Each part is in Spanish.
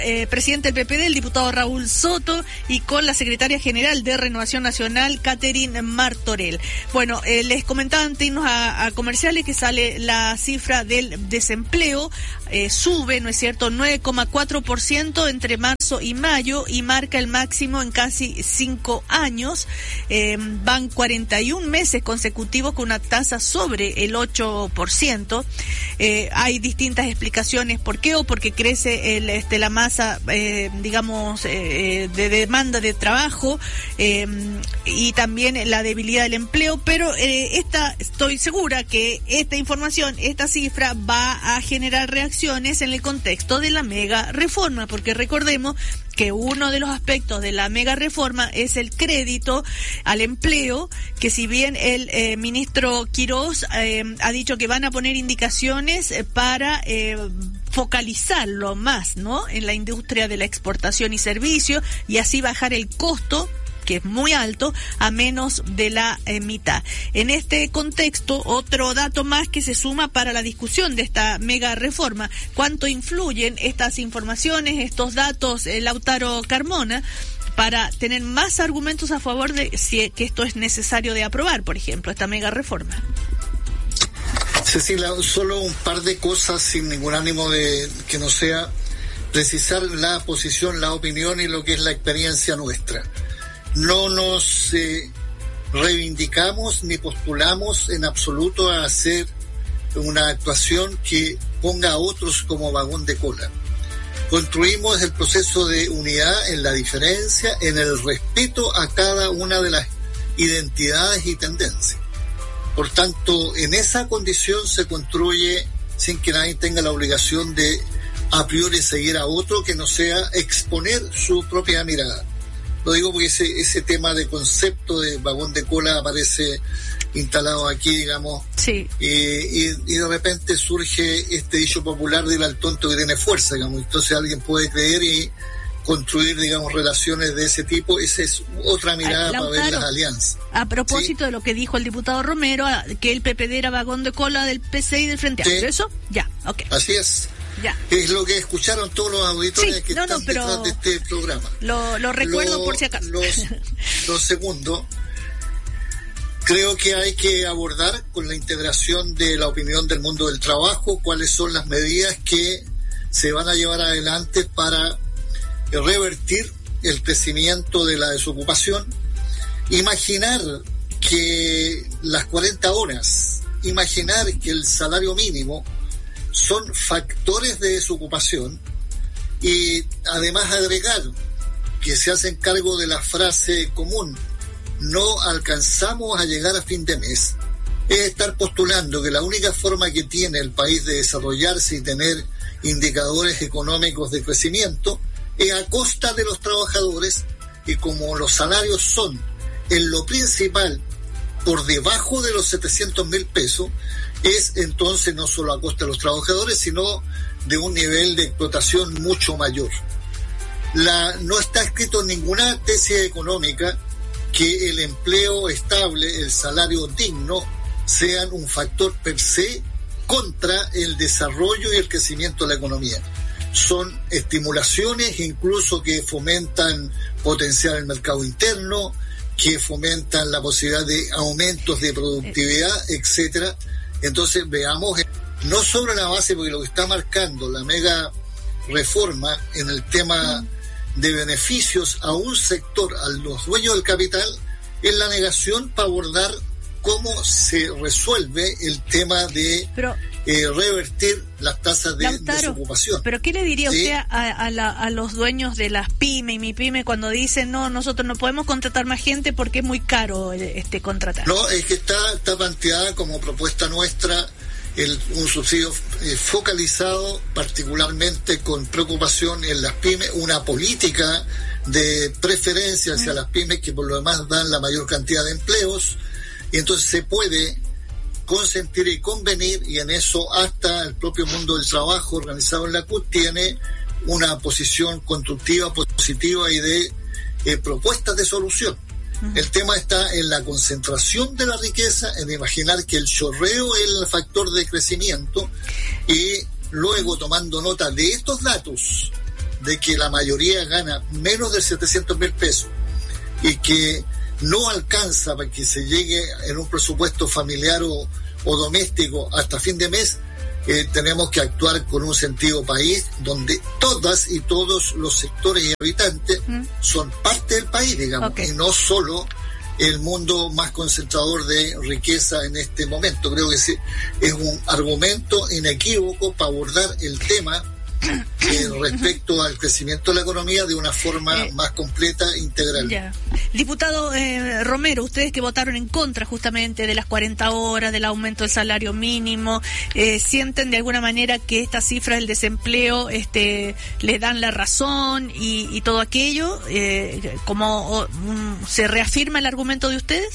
presidente del PPD, el diputado Raúl Soto, y con la secretaria general de Renovación Nacional, Catherine Martorell. Bueno, les comentaba antes de irnos a comerciales que sale la cifra del desempleo, sube, ¿no es cierto?, 9,4% entre marzo y mayo y marca el máximo en casi 5 años. Van 41 meses consecutivos con una tasa sobre el 8%. Hay distintas explicaciones por qué, o porque crece la masa de demanda de trabajo y también la debilidad del empleo, pero estoy segura que esta información, esta cifra va a generar reacciones en el contexto de la mega reforma, porque recordemos que uno de los aspectos de la mega reforma es el crédito al empleo, que si bien el ministro Quirós ha dicho que van a poner indicaciones para focalizarlo más, ¿no?, en la industria de la exportación y servicios, y así bajar el costo, que es muy alto, a menos de la mitad. En este contexto, otro dato más que se suma para la discusión de esta mega reforma: ¿cuánto influyen estas informaciones, estos datos, Lautaro Carmona, para tener más argumentos a favor de que esto es necesario de aprobar, por ejemplo, esta mega reforma? Cecilia, solo un par de cosas sin ningún ánimo de que no sea precisar la posición, la opinión y lo que es la experiencia nuestra. No nos reivindicamos ni postulamos en absoluto a hacer una actuación que ponga a otros como vagón de cola. Construimos el proceso de unidad en la diferencia, en el respeto a cada una de las identidades y tendencias. Por tanto, en esa condición se construye sin que nadie tenga la obligación de a priori seguir a otro que no sea exponer su propia mirada. Lo digo porque ese tema de concepto de vagón de cola aparece instalado aquí, digamos, sí. Y de repente surge este dicho popular del al tonto que tiene fuerza, digamos. Entonces alguien puede creer y construir, digamos, relaciones de ese tipo. Esa es otra mirada para ver las alianzas. A propósito, ¿sí?, de lo que dijo el diputado Romero, que el PPD era vagón de cola del PCI y del Frente Amplio, ¿eso? Ya, ok. Así es. Ya. Es lo que escucharon todos los auditores, sí, que están detrás de este programa. Lo recuerdo por si acaso. Lo segundo, creo que hay que abordar con la integración de la opinión del mundo del trabajo cuáles son las medidas que se van a llevar adelante para revertir el crecimiento de la desocupación. Imaginar que las 40 horas, imaginar que el salario mínimo son factores de desocupación, y además agregar que se hacen cargo de la frase común no alcanzamos a llegar a fin de mes, es estar postulando que la única forma que tiene el país de desarrollarse y tener indicadores económicos de crecimiento es a costa de los trabajadores, y como los salarios son en lo principal por debajo de los 700.000 pesos, es entonces no solo a costa de los trabajadores, sino de un nivel de explotación mucho mayor. No está escrito en ninguna tesis económica que el empleo estable, el salario digno, sean un factor per se contra el desarrollo y el crecimiento de la economía. Son estimulaciones incluso que fomentan potenciar el mercado interno, que fomentan la posibilidad de aumentos de productividad, etcétera. Entonces veamos, no sobre la base, porque lo que está marcando la mega reforma en el tema de beneficios a un sector, a los dueños del capital, es la negación para abordar cómo se resuelve el tema de revertir las tasas de desocupación. ¿Pero qué le diría usted a los dueños de las pymes y mi pyme cuando dicen no, nosotros no podemos contratar más gente porque es muy caro contratar? No, es que está planteada como propuesta nuestra un subsidio focalizado particularmente con preocupación en las pymes, una política de preferencia hacia las pymes que por lo demás dan la mayor cantidad de empleos, y entonces se puede consentir y convenir, y en eso hasta el propio mundo del trabajo organizado en la CUT tiene una posición constructiva, positiva y de propuestas de solución. El tema está en la concentración de la riqueza, en imaginar que el chorreo es el factor de crecimiento, y luego tomando nota de estos datos de que la mayoría gana menos de 700.000 pesos y que no alcanza para que se llegue en un presupuesto familiar o doméstico hasta fin de mes, tenemos que actuar con un sentido país donde todas y todos los sectores y habitantes son parte del país, digamos, y no solo el mundo más concentrador de riqueza en este momento. Creo que es un argumento inequívoco para abordar el tema respecto al crecimiento de la economía de una forma más completa e integral. Ya. Diputado Romero, ustedes que votaron en contra justamente de las 40 horas, del aumento del salario mínimo, ¿sienten de alguna manera que estas cifras del desempleo les dan la razón y todo aquello? ¿Cómo se reafirma el argumento de ustedes?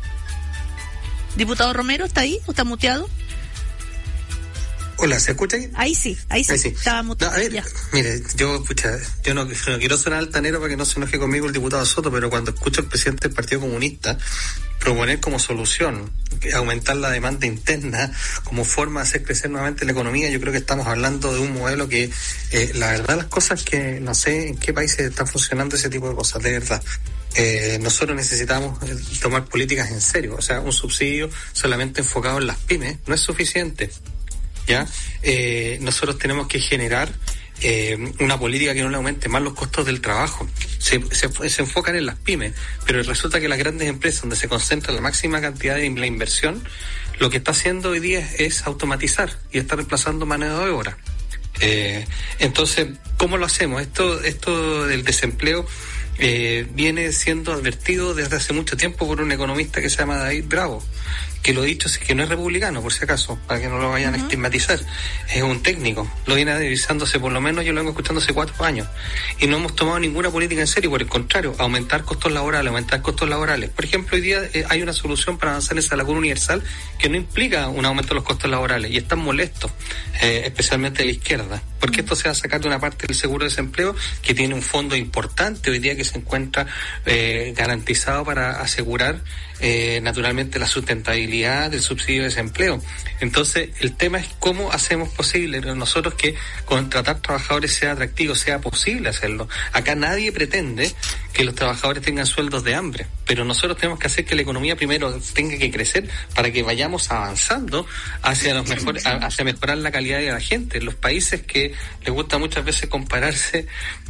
Diputado Romero, ¿está ahí o está muteado? Hola, ¿se escucha ahí? Ahí sí. Estaba muteado. No, a ver, mire, yo no quiero sonar altanero para que no se enoje conmigo el diputado Soto, pero cuando escucho al presidente del Partido Comunista proponer como solución aumentar la demanda interna como forma de hacer crecer nuevamente la economía, yo creo que estamos hablando de un modelo que, la verdad, las cosas que no sé en qué países están funcionando ese tipo de cosas, de verdad. Nosotros necesitamos tomar políticas en serio, o sea, un subsidio solamente enfocado en las pymes no es suficiente. ¿Ya? Nosotros tenemos que generar una política que no le aumente más los costos del trabajo. Se enfocan en las pymes, pero resulta que las grandes empresas donde se concentra la máxima cantidad de la inversión, lo que está haciendo hoy día es automatizar y está reemplazando mano de obra. Entonces, ¿cómo lo hacemos? Esto del desempleo viene siendo advertido desde hace mucho tiempo por un economista que se llama David Bravo, que lo dicho es que no es republicano, por si acaso, para que no lo vayan a estigmatizar, es un técnico, lo viene analizándose, por lo menos yo lo vengo escuchando hace 4 años, y no hemos tomado ninguna política en serio, por el contrario, aumentar costos laborales. Por ejemplo, hoy día hay una solución para avanzar en esa salario universal que no implica un aumento de los costos laborales, y están molestos, especialmente de la izquierda, porque esto se va a sacar de una parte del seguro de desempleo, que tiene un fondo importante hoy día que se encuentra garantizado para asegurar naturalmente la sustentabilidad del subsidio de desempleo. Entonces el tema es cómo hacemos posible nosotros que contratar trabajadores sea atractivo, sea posible hacerlo. Acá nadie pretende que los trabajadores tengan sueldos de hambre, pero nosotros tenemos que hacer que la economía primero tenga que crecer para que vayamos avanzando hacia hacia mejorar la calidad de la gente. Los países que les gusta muchas veces compararse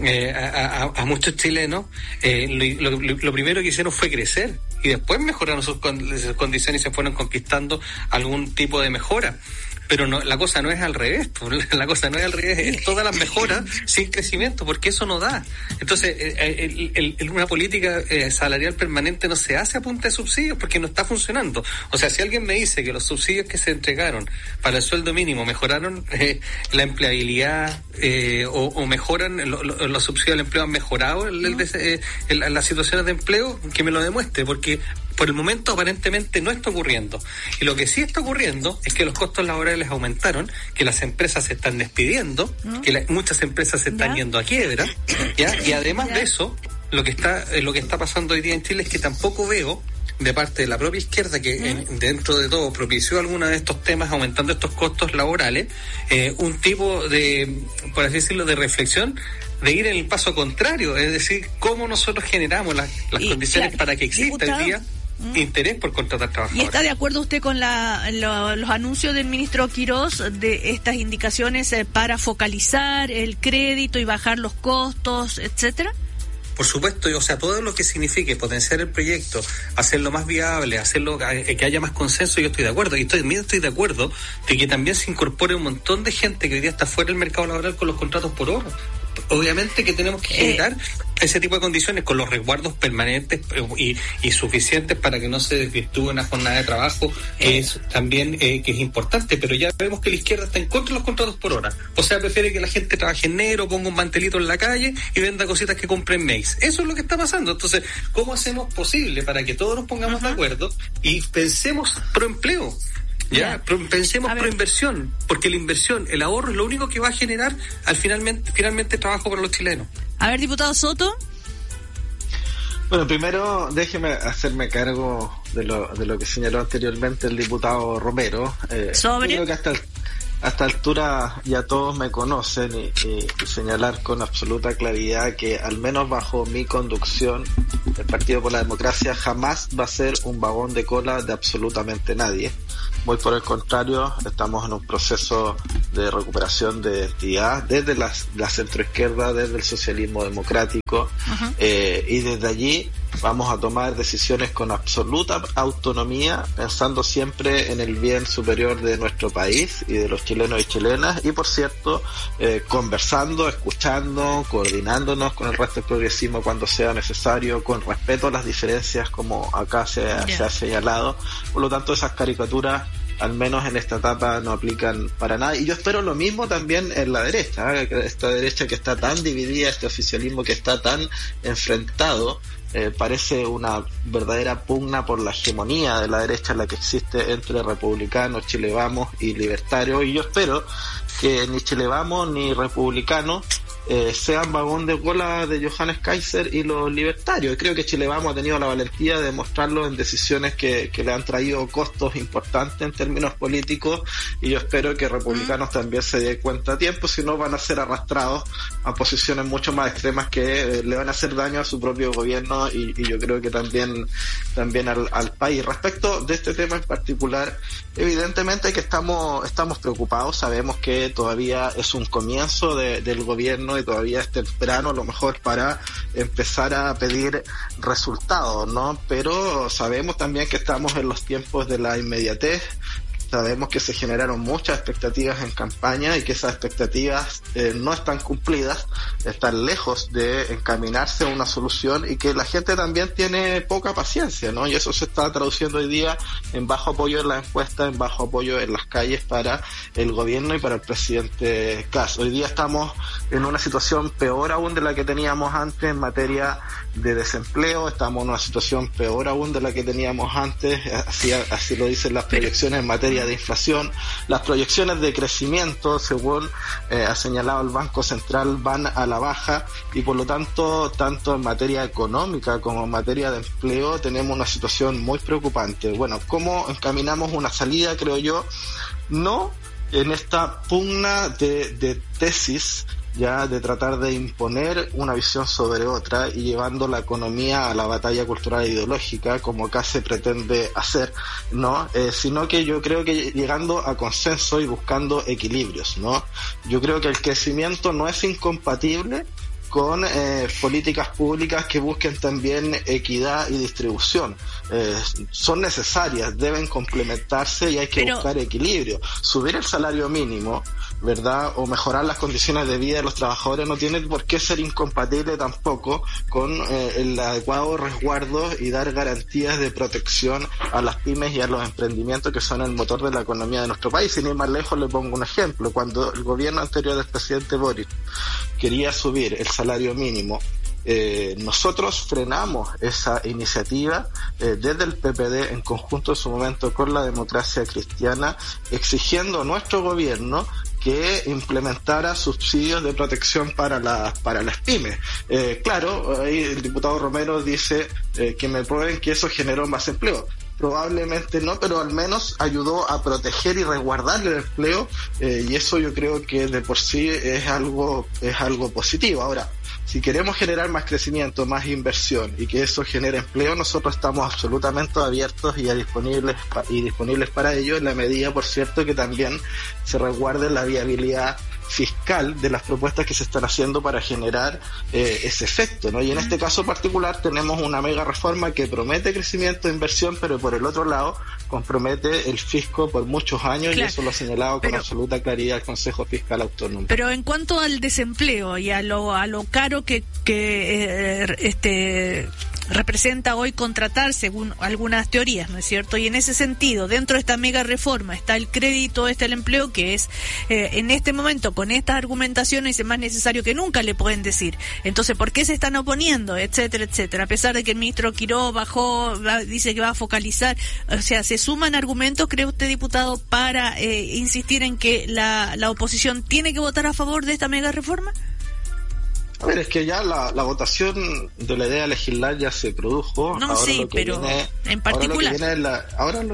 a muchos chilenos, lo primero que hicieron fue crecer y después mejoraron sus condiciones y se fueron conquistando algún tipo de mejora. Pero no, la cosa no es al revés, es todas las mejoras sin crecimiento, porque eso no da. Entonces, una política salarial permanente no se hace a punta de subsidios porque no está funcionando. O sea, si alguien me dice que los subsidios que se entregaron para el sueldo mínimo mejoraron la empleabilidad o mejoran los subsidios del empleo, han mejorado las situaciones de empleo, que me lo demuestre, porque por el momento aparentemente no está ocurriendo. Y lo que sí está ocurriendo es que los costos laborales aumentaron, que las empresas se están despidiendo, que muchas empresas se están yendo a quiebra, ¿ya? Y además de eso, lo que está pasando hoy día en Chile es que tampoco veo de parte de la propia izquierda que dentro de todo propició alguno de estos temas aumentando estos costos laborales, un tipo de, por así decirlo, de reflexión, de ir en el paso contrario, es decir, cómo nosotros generamos las condiciones para que exista el día interés por contratar trabajadores. ¿Y está de acuerdo usted con los anuncios del ministro Quirós de estas indicaciones para focalizar el crédito y bajar los costos, etcétera? Por supuesto, o sea, todo lo que signifique potenciar el proyecto, hacerlo más viable, hacerlo que haya más consenso, yo estoy de acuerdo. Y también estoy de acuerdo de que también se incorpore un montón de gente que hoy día está fuera del mercado laboral con los contratos por hora. Obviamente que tenemos que generar ese tipo de condiciones con los resguardos permanentes y suficientes para que no se desvirtúe una jornada de trabajo, que es también que es importante, pero ya vemos que la izquierda está en contra de los contratos por hora. O sea, prefiere que la gente trabaje en negro, ponga un mantelito en la calle y venda cositas que compren mails. Eso es lo que está pasando. Entonces, ¿cómo hacemos posible para que todos nos pongamos de acuerdo y pensemos pro empleo? Ya, pensemos pro inversión, porque la inversión, el ahorro es lo único que va a generar finalmente trabajo para los chilenos. A ver, diputado Soto. Bueno, primero déjeme hacerme cargo de lo que señaló anteriormente el diputado Romero. ¿Sobre? Creo que A esta altura ya todos me conocen y señalar con absoluta claridad que al menos bajo mi conducción el Partido por la Democracia jamás va a ser un vagón de cola de absolutamente nadie. Muy por el contrario, estamos en un proceso de recuperación de identidad desde la centroizquierda, desde el socialismo democrático, y desde allí vamos a tomar decisiones con absoluta autonomía, pensando siempre en el bien superior de nuestro país y de los chilenos y chilenas, y por cierto, conversando, escuchando, coordinándonos con el resto del progresismo cuando sea necesario, con respeto a las diferencias como acá se ha señalado. Por lo tanto, esas caricaturas al menos en esta etapa no aplican para nada, y yo espero lo mismo también en la derecha, esta derecha que está tan dividida, este oficialismo que está tan enfrentado. Parece una verdadera pugna por la hegemonía de la derecha la que existe entre republicanos, Chile Vamos y libertarios, y yo espero que ni Chile Vamos ni republicanos sean vagón de cola de Johannes Kaiser y los libertarios. Creo que Chile Vamos ha tenido la valentía de demostrarlo en decisiones que le han traído costos importantes en términos políticos, y yo espero que republicanos también se den cuenta a tiempo, si no van a ser arrastrados a posiciones mucho más extremas que le van a hacer daño a su propio gobierno y yo creo que también al país. Respecto de este tema en particular, evidentemente que estamos preocupados, sabemos que todavía es un comienzo del gobierno y todavía es temprano a lo mejor para empezar a pedir resultados, ¿no? Pero sabemos también que estamos en los tiempos de la inmediatez. Sabemos que se generaron muchas expectativas en campaña y que esas expectativas no están cumplidas, están lejos de encaminarse a una solución, y que la gente también tiene poca paciencia, ¿no? Y eso se está traduciendo hoy día en bajo apoyo en las encuestas, en bajo apoyo en las calles para el gobierno y para el presidente Kast. Hoy día estamos en una situación peor aún de la que teníamos antes en materia de desempleo, estamos en una situación peor aún de la que teníamos antes, así lo dicen las proyecciones en materia de inflación. Las proyecciones de crecimiento, según ha señalado el Banco Central, van a la baja, y por lo tanto, tanto en materia económica como en materia de empleo, tenemos una situación muy preocupante. Bueno, ¿cómo encaminamos una salida? Creo yo, no en esta pugna de tesis, ya de tratar de imponer una visión sobre otra y llevando la economía a la batalla cultural e ideológica, como acá se pretende hacer, ¿no? Sino que yo creo que llegando a consenso y buscando equilibrios, ¿no? Yo creo que el crecimiento no es incompatible con políticas públicas que busquen también equidad y distribución. Son necesarias, deben complementarse y hay que buscar equilibrio. Subir el salario mínimo, ¿verdad?, o mejorar las condiciones de vida de los trabajadores no tiene por qué ser incompatible tampoco con el adecuado resguardo y dar garantías de protección a las pymes y a los emprendimientos que son el motor de la economía de nuestro país. Sin ir más lejos, le pongo un ejemplo. Cuando el gobierno anterior del presidente Boric quería subir el salario mínimo, nosotros frenamos esa iniciativa desde el PPD en conjunto en su momento con la Democracia Cristiana, exigiendo a nuestro gobierno que implementara subsidios de protección para las pymes. Claro, ahí el diputado Romero dice que me prueben que eso generó más empleo. Probablemente no, pero al menos ayudó a proteger y resguardar el empleo, y eso yo creo que de por sí es algo positivo. Ahora, si queremos generar más crecimiento, más inversión y que eso genere empleo, nosotros estamos absolutamente abiertos y disponibles para ello, en la medida, por cierto, que también se resguarde la viabilidad fiscal de las propuestas que se están haciendo para generar ese efecto, ¿no? Y en este caso particular tenemos una mega reforma que promete crecimiento e inversión, pero por el otro lado compromete el fisco por muchos años, claro, y eso lo ha señalado con absoluta claridad el Consejo Fiscal Autónomo. Pero en cuanto al desempleo y a lo caro que representa hoy contratar, según algunas teorías, ¿no es cierto? Y en ese sentido, dentro de esta mega reforma está el crédito, está el empleo, que es en este momento, con estas argumentaciones, es más necesario que nunca, le pueden decir. Entonces, ¿por qué se están oponiendo? Etcétera, etcétera. A pesar de que el ministro Quiró dice que va a focalizar, o sea, ¿se suman argumentos, cree usted, diputado, para insistir en que la oposición tiene que votar a favor de esta mega reforma? A ver, es que ya la votación de la idea de legislar ya se produjo. No, ahora sí, pero viene, en particular. Ahora lo